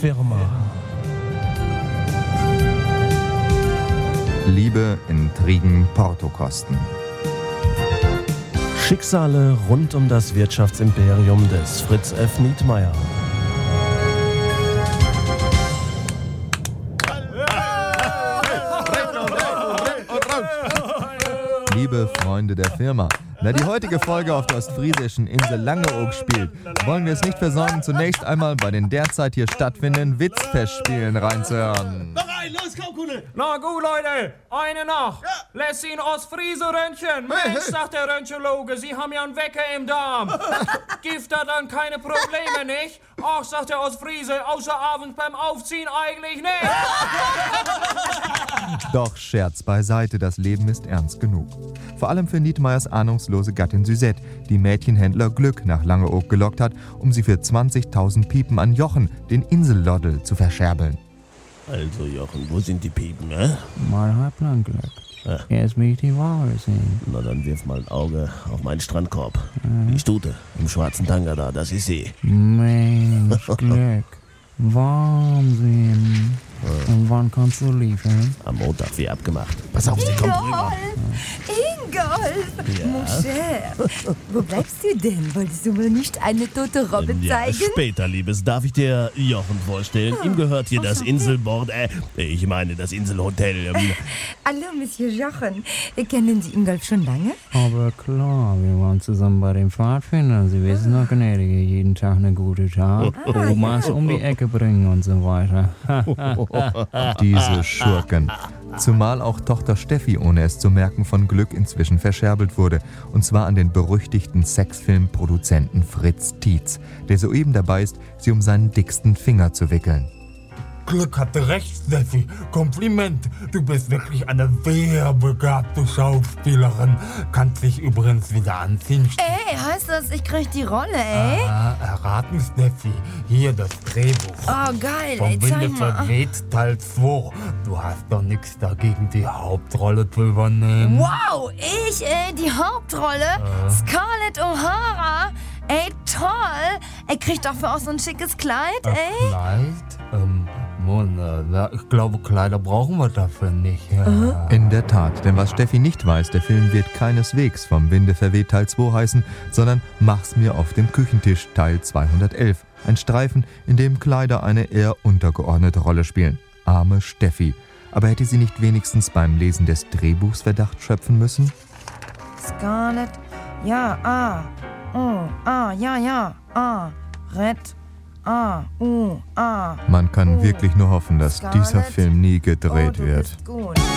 Firma. Liebe, Intrigen, Portokosten. Schicksale rund um das Wirtschaftsimperium des Fritz F. Nietmeyer. Liebe Freunde der Firma, da die heutige Folge auf der ostfriesischen Insel Langeoog spielt, wollen wir es nicht versäumen, zunächst einmal bei den derzeit hier stattfindenden Witzfestspielen reinzuhören. Noch ein, los, komm, Kunde! Na gut, Leute, eine noch. Lässt ihn Ostfriese röntgen. Mensch, sagt der Röntgenologe, Sie haben ja einen Wecker im Darm. Gibt da dann keine Probleme, nicht? Ach, sagt der Ostfriese, außer abends beim Aufziehen eigentlich nicht. Doch Scherz beiseite, das Leben ist ernst genug. Vor allem für Nietmeyers ahnungslose Gattin Suzette, die Mädchenhändler Glück nach Langeoog gelockt hat, um sie für 20.000 Piepen an Jochen, den Inselloddel, zu verscherbeln. Also, Jochen, wo sind die Piepen, ne? Mal Halbland Glück. Erst will ich die Ware sehen. Na, dann wirf mal ein Auge auf meinen Strandkorb. Die Stute im schwarzen Tanga da, das ist sie. Mensch, Glück. Wahnsinn. Und wann kannst du liefern? Am Montag, wie abgemacht. Pass auf, sie kommt rüber. Ingolf! Ja? Mon cher, wo bleibst du denn? Wolltest du mir nicht eine tote Robbe Ja, zeigen? später, Liebes. Darf ich dir Jochen vorstellen? Ihm gehört hier das Inselbord, ich meine das Inselhotel. Hallo, Monsieur Jochen. Kennen Sie Ingolf schon lange? Aber klar, wir waren zusammen bei den Pfadfindern. Sie wissen doch, Gnädige, jeden Tag eine gute Tat. Omas um die Ecke bringen und so weiter. Diese Schurken. Zumal auch Tochter Steffi, ohne es zu merken, von Glück inzwischen verscherbelt wurde. Und zwar an den berüchtigten Sexfilmproduzenten Fritz Tietz, der soeben dabei ist, sie um seinen dicksten Finger zu wickeln. Glück hatte recht, Steffi. Kompliment. Du bist wirklich eine sehr begabte Schauspielerin. Kannst dich übrigens wieder anziehen. Ey, heißt das, ich krieg die Rolle, ey? Erraten, Steffi. Hier das Drehbuch. Oh, geil, Vom ey, Winde zeig mal. verweht, Teil 2. Du hast doch nichts dagegen, die Hauptrolle zu übernehmen. Wow, die Hauptrolle? Scarlett O'Hara? Ey, toll. Er kriegt doch für auch so ein schickes Kleid, ey. Kleid? Ich glaube, Kleider brauchen wir dafür nicht. In der Tat, denn was Steffi nicht weiß, der Film wird keineswegs vom Winde verweht Teil 2 heißen, sondern Mach's mir auf dem Küchentisch Teil 211. Ein Streifen, in dem Kleider eine eher untergeordnete Rolle spielen. Arme Steffi. Aber hätte sie nicht wenigstens beim Lesen des Drehbuchs Verdacht schöpfen müssen? Scarlett, ja, Red, Man kann wirklich nur hoffen, dass dieser Film nie gedreht wird. Gut.